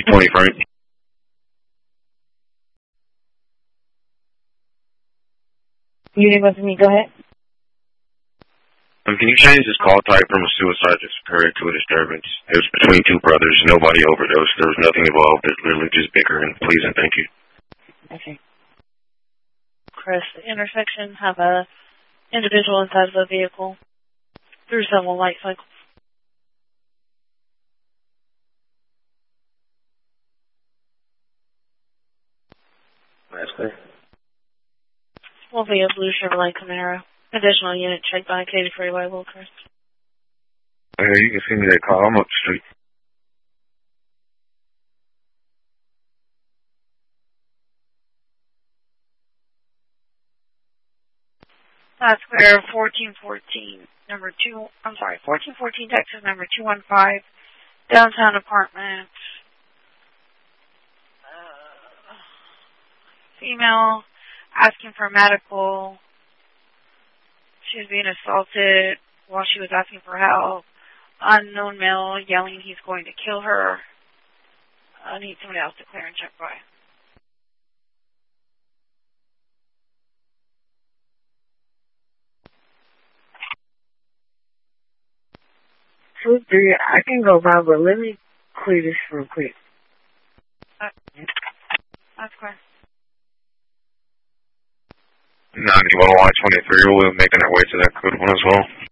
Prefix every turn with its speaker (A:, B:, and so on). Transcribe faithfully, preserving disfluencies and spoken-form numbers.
A: twenty, Frank.
B: Unit with me, go ahead.
A: Um, can you change this call type from a suicide to superior to a disturbance? It was between two brothers. Nobody overdosed. There was nothing involved. It's literally just bickering. Please and thank you.
B: Okay.
C: Chris, the intersection have a individual inside of the vehicle through several light cycles.
A: That's clear.
C: Will be a blue Chevrolet Camaro. Additional unit checked by Katy Freeway, Wilkers.
A: Okay, you can send me that call. I'm up the street.
C: That's clear. fourteen fourteen, number two, I'm sorry, fourteen fourteen Texas, number two one five, downtown apartment. Uh, female asking for medical. She was being assaulted while she was asking for help. Unknown male yelling he's going to kill her. I need somebody else to clear and check by.
B: Two, three, I can go by, but let me clear this real quick.
C: Uh, that's clear.
A: ninety-one Y twenty-three, we'll be making our way to that code one as well.